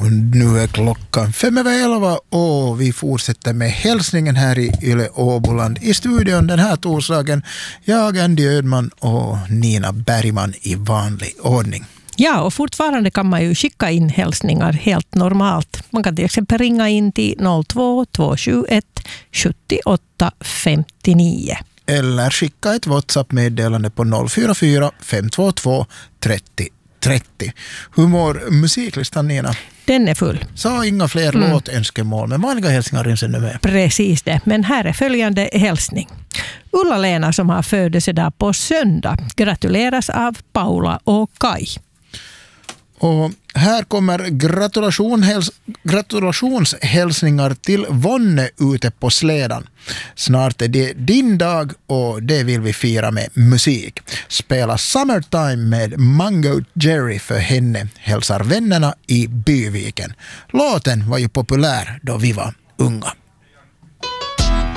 Nu är klockan 5:11 och vi fortsätter med hälsningen här i Yle Åboland. I studion den här torsdagen, jag Andy Ödman och Nina Bergman i vanlig ordning. Ja, och fortfarande kan man ju skicka in hälsningar helt normalt. Man kan till exempel ringa in till 02 271 78 59. Eller skicka ett WhatsApp-meddelande på 044 522 30 30. Hur mår musiklistan, Nina? Den är full. Så inga fler låtönskemål, men vanliga hälsningar ryms ännu med. Precis det, men här är följande hälsning. Ulla-Lena som har födelsedag på söndag gratuleras av Paula och Kai. Och här kommer gratulationshälsningar till Vonne ute på slädan. Snart är det din dag och det vill vi fira med musik. Spela Summertime med Mango Jerry för henne, hälsar vännerna i Byviken. Låten var ju populär då vi var unga.